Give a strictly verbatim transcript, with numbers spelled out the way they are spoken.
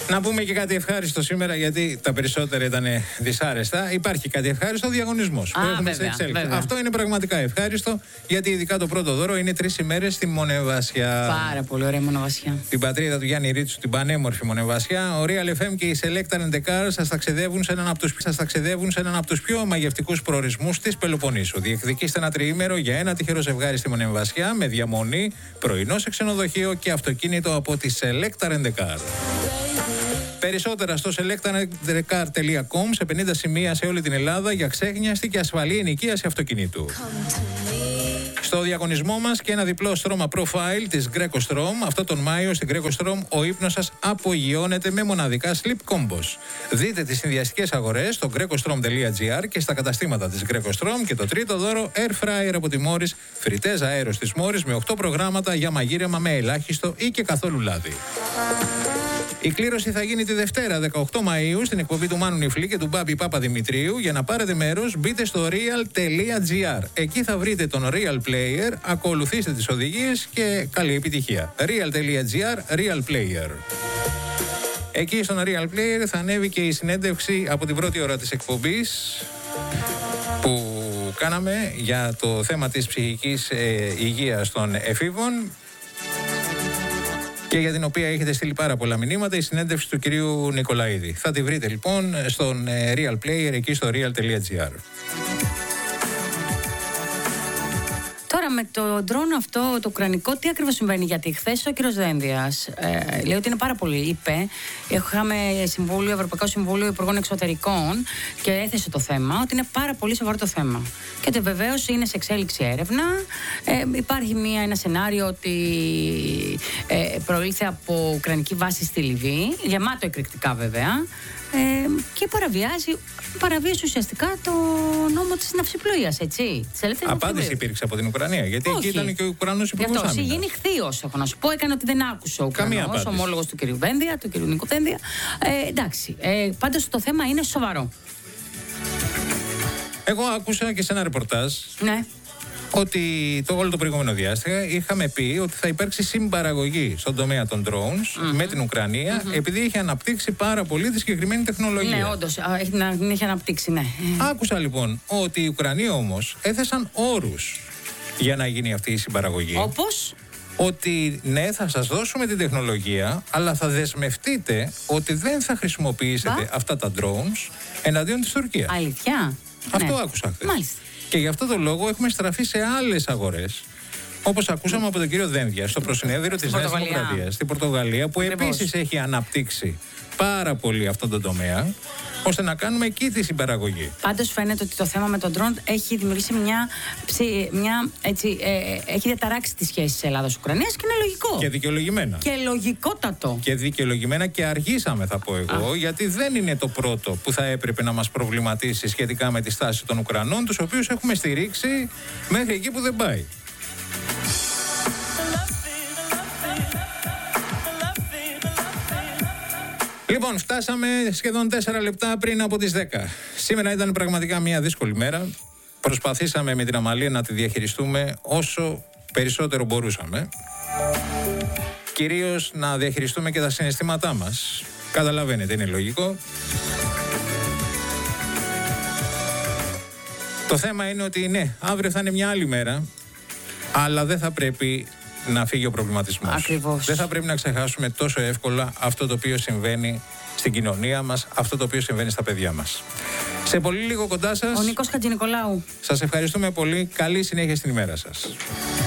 Να πούμε και κάτι ευχάριστο σήμερα, γιατί τα περισσότερα ήταν δυσάρεστα. Υπάρχει κάτι ευχάριστο, διαγωνισμός που έχουμε σε εξέλιξη. Αυτό είναι πραγματικά ευχάριστο, γιατί ειδικά το πρώτο δώρο είναι τρεις ημέρες στη Μονεβασιά. Πάρα πολύ ωραία Μονεβασιά. Την πατρίδα του Γιάννη Ρίτσου, την πανέμορφη Μονεβασιά. Ο Real εφ εμ και η Select and Car σας ταξιδεύουν σε έναν από τους, σας ταξιδεύουν σε έναν από τους πιο μαγευτικούς προορισμούς της Πελοποννήσου. Διεκδικήστε ένα τριήμερο για ένα τυχερό ζευγάρι στη Μονεβασιά με διαμονή, πρωινό σε ξενοδοχείο και αυτοκίνητο από τη Select and Car. Περισσότερα στο select and car τελεία com, σε πενήντα σημεία σε όλη την Ελλάδα για ξέχνιαστη και ασφαλή ενοικίαση αυτοκινήτου. Στο διαγωνισμό μας και ένα διπλό στρώμα profile της Greco Strom. Αυτό τον Μάιο στην Greco Strom ο ύπνος σας απογειώνεται με μοναδικά sleep combos. Δείτε τις συνδυαστικές αγορές στο greco strom τελεία gr και στα καταστήματα της Greco Strom. Και το τρίτο δώρο, air fryer από τη Morris, φριτές αέρος της Morris με οκτώ προγράμματα για μαγείρεμα με ελάχιστο ή και καθόλου λάδι. Η κλήρωση θα γίνει τη Δευτέρα δεκαοκτώ Μαΐου στην εκπομπή του Μάνου Νιφλή και του Μπάμπη Παπαδημητρίου. Για να πάρετε μέρος, μπείτε στο real τελεία gr. Εκεί θα βρείτε τον Real Player, ακολουθήστε τις οδηγίες και καλή επιτυχία. real τελεία gr, Real Player. Εκεί στον Real Player θα ανέβει και η συνέντευξη από την πρώτη ώρα της εκπομπής που κάναμε για το θέμα της ψυχικής ε, υγείας των εφήβων, και για την οποία έχετε στείλει πάρα πολλά μηνύματα, η συνέντευξη του κυρίου Νικολαίδη. Θα τη βρείτε λοιπόν στον Real Player, εκεί στο real τελεία gr. Τώρα με το ντρόν αυτό, το ουκρανικό, τι ακριβώς συμβαίνει? Γιατί χθες ο κύριος Δένδιας ε, λέει ότι είναι πάρα πολύ, είπε, είχαμε συμβούλιο, Ευρωπαϊκό Συμβούλιο Υπουργών Εξωτερικών και έθεσε το θέμα, ότι είναι πάρα πολύ σοβαρό το θέμα. Και ότι βεβαίως είναι σε εξέλιξη έρευνα. Ε, υπάρχει μια, ένα σενάριο ότι ε, προήλθε από ουκρανική βάση στη Λιβύη, γεμάτο εκρηκτικά βέβαια. Ε, και παραβιάζει, παραβίασε ουσιαστικά το νόμο της ναυσιπλοείας, έτσι. Απάντηση υπήρξε από την Ουκρανία, γιατί όχι. Εκεί ήταν και ο Ουκρανός υπουργός άμυνας. Γι' αυτό γίνει χθείος, έχω να σου πω. Έκανε ότι δεν άκουσε ο Ουκρανός, ο ομόλογος του κ. Βένδια, του κ. Νίκο Βένδια. Ε, εντάξει, ε, πάντως το θέμα είναι σοβαρό. Εγώ άκουσα και σε ένα ρεπορτάζ. Ναι. Ότι το όλο το προηγούμενο διάστημα είχαμε πει ότι θα υπάρξει συμπαραγωγή στον τομέα των drones mm-hmm. με την Ουκρανία, mm-hmm. επειδή είχε αναπτύξει πάρα πολύ τη συγκεκριμένη τεχνολογία. Ναι, όντως, την είχε αναπτύξει, ναι. Άκουσα λοιπόν ότι οι Ουκρανοί όμως έθεσαν όρους για να γίνει αυτή η συμπαραγωγή. Όπως? Ότι ναι, θα σας δώσουμε την τεχνολογία, αλλά θα δεσμευτείτε ότι δεν θα χρησιμοποιήσετε Μπα? αυτά τα drones εναντίον της Τουρκίας. Αλήθεια? Αυτό ναι. άκουσα χθες. Μάλιστα. Και γι' αυτό το λόγο έχουμε στραφεί σε άλλες αγορές. Όπως ακούσαμε από τον κύριο Δένδια στο προσυνέδριο της Νέας Δημοκρατίας στην Πορτογαλία, που επίσης έχει αναπτύξει πάρα πολύ αυτόν τον τομέα, ώστε να κάνουμε εκεί τη συμπαραγωγή. Πάντως φαίνεται ότι το θέμα με τον ντρόουν έχει δημιουργήσει μια, μια έτσι, ε, έχει διαταράξει τις σχέσεις Ελλάδας-Ουκρανίας και είναι λογικό. Και δικαιολογημένα. Και λογικότατο. Και δικαιολογημένα και αργήσαμε, θα πω εγώ, Α. γιατί δεν είναι το πρώτο που θα έπρεπε να μας προβληματίσει σχετικά με τη στάση των Ουκρανών, τους οποίους έχουμε στηρίξει μέχρι εκεί που δεν πάει. Λοιπόν, φτάσαμε σχεδόν τέσσερα λεπτά πριν από τις δέκα. Σήμερα ήταν πραγματικά μια δύσκολη μέρα. Προσπαθήσαμε με την Αμαλία να τη διαχειριστούμε όσο περισσότερο μπορούσαμε. Κυρίως να διαχειριστούμε και τα συναισθήματά μας. Καταλαβαίνετε, είναι λογικό. Το θέμα είναι ότι ναι, αύριο θα είναι μια άλλη μέρα, αλλά δεν θα πρέπει να φύγει ο προβληματισμός. Ακριβώς. Δεν θα πρέπει να ξεχάσουμε τόσο εύκολα αυτό το οποίο συμβαίνει στην κοινωνία μας, αυτό το οποίο συμβαίνει στα παιδιά μας. Σε πολύ λίγο κοντά σας, ο Νίκος Χατζηνικολάου. Σας ευχαριστούμε πολύ. Καλή συνέχεια στην ημέρα σας.